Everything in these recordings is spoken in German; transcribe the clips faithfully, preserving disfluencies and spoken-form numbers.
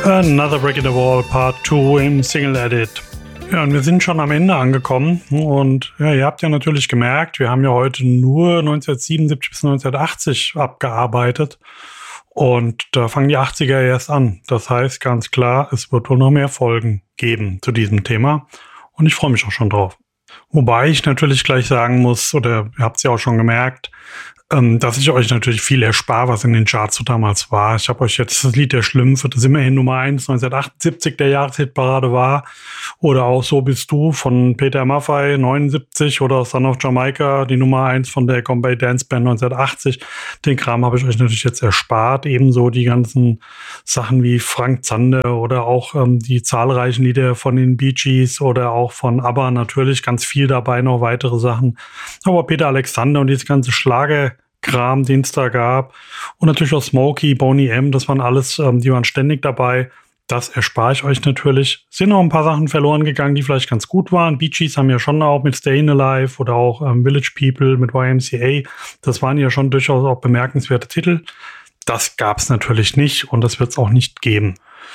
Another Break in the Wall Part zwei im Single Edit. Ja, und wir sind schon am Ende angekommen und ja, ihr habt ja natürlich gemerkt, wir haben ja heute nur neunzehnhundertsiebenundsiebzig bis neunzehnhundertachtzig abgearbeitet und da fangen die achtziger erst an. Das heißt ganz klar, es wird wohl noch mehr Folgen geben zu diesem Thema und ich freue mich auch schon drauf. Wobei ich natürlich gleich sagen muss, oder ihr habt es ja auch schon gemerkt, ähm, dass ich euch natürlich viel erspare, was in den Charts so damals war. Ich habe euch jetzt das Lied der Schlümpfe, das immerhin Nummer eins neunzehnhundertachtundsiebzig der Jahreshitparade war. Oder auch So bist du von Peter Maffay neunundsiebzig oder Son of Jamaica, die Nummer eins von der Bombay Dance Band neunzehnhundertachtzig. Den Kram habe ich euch natürlich jetzt erspart. Ebenso die ganzen Sachen wie Frank Zander oder auch ähm, die zahlreichen Lieder von den Bee Gees oder auch von ABBA natürlich. Ganz viel dabei, noch weitere Sachen. Aber Peter Alexander und dieses ganze Schlager Kram, den es da gab. Und natürlich auch Smokey, Boney M, das waren alles, ähm, die waren ständig dabei. Das erspare ich euch natürlich. Sind noch ein paar Sachen verloren gegangen, die vielleicht ganz gut waren. Bee Gees haben ja schon auch mit Stayin' Alive oder auch ähm, Village People mit Y M C A. Das waren ja schon durchaus auch bemerkenswerte Titel. Das gab es natürlich nicht und das wird es auch nicht geben.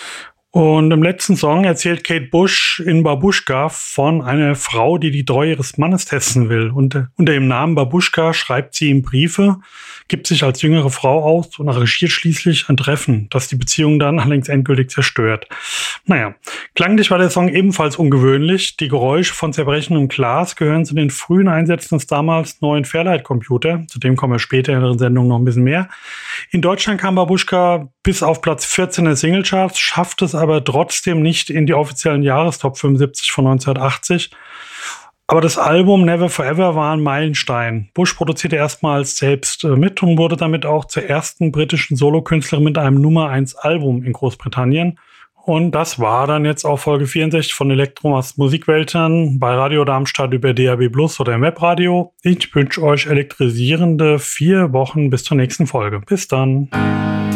Und im letzten Song erzählt Kate Bush in Babuschka von einer Frau, die die Treue ihres Mannes testen will. Und äh, unter dem Namen Babuschka schreibt sie ihm Briefe, gibt sich als jüngere Frau aus und arrangiert schließlich ein Treffen, das die Beziehung dann allerdings endgültig zerstört. Naja, klanglich war der Song ebenfalls ungewöhnlich. Die Geräusche von zerbrechendem Glas gehören zu den frühen Einsätzen des damals neuen Fairlight-Computer. Zu dem kommen wir später in der Sendung noch ein bisschen mehr. In Deutschland kam Babuschka bis auf Platz vierzehn der Singlecharts, schafft es aber trotzdem nicht in die offiziellen Jahrestop fünfundsiebzig von neunzehnhundertachtzig. Aber das Album Never Forever war ein Meilenstein. Bush produzierte erstmals selbst mit und wurde damit auch zur ersten britischen Solokünstlerin mit einem Nummer eins Album in Großbritannien. Und das war dann jetzt auch Folge vierundsechzig von Elektromas Musikwelten bei Radio Darmstadt über D A B Plus oder im Webradio. Ich wünsche euch elektrisierende vier Wochen bis zur nächsten Folge. Bis dann.